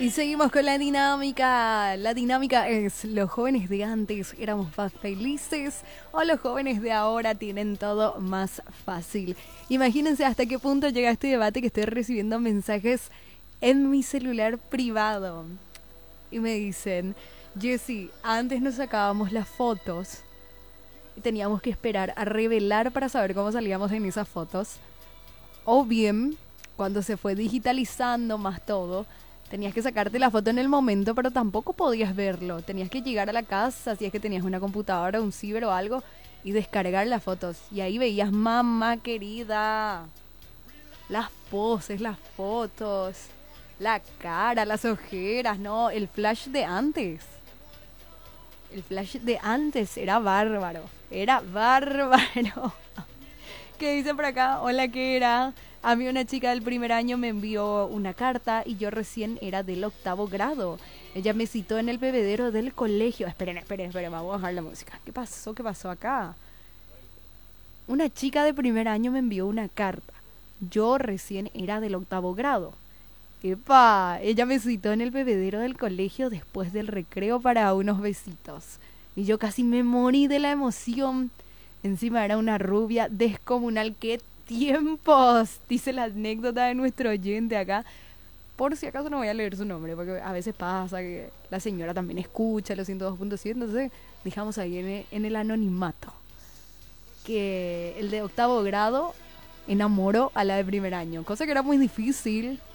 Y seguimos con la dinámica. La dinámica es: los jóvenes de antes éramos más felices o los jóvenes de ahora tienen todo más fácil. Imagínense hasta qué punto llega este debate que estoy recibiendo mensajes en mi celular privado. Y me dicen: Jessy, antes nos sacábamos las fotos y teníamos que esperar a revelar para saber cómo salíamos en esas fotos. O bien, cuando se fue digitalizando más todo, tenías que sacarte la foto en el momento, pero tampoco podías verlo. Tenías que llegar a la casa, si es que tenías una computadora, un ciber o algo, y descargar las fotos. Y ahí veías, mamá querida, las poses, las fotos, la cara, las ojeras, no, el flash de antes. El flash de antes era bárbaro. Era bárbaro. ¿Qué dicen por acá? Hola, ¿qué era? A mí una chica del primer año me envió una carta y yo recién era del octavo grado. Ella me citó en el bebedero del colegio. Esperen, vamos a bajar la música. ¿Qué pasó? ¿Qué pasó acá? Una chica de primer año me envió una carta. Yo recién era del octavo grado. ¡Epa! Ella me citó en el bebedero del colegio después del recreo para unos besitos. Y yo casi me morí de la emoción. Encima era una rubia descomunal. ¡Qué tiempos! Dice la anécdota de nuestro oyente acá. Por si acaso no voy a leer su nombre, porque a veces pasa que la señora también escucha los 102.7, entonces dejamos ahí en el anonimato. Que el de octavo grado enamoró a la de primer año, cosa que era muy difícil.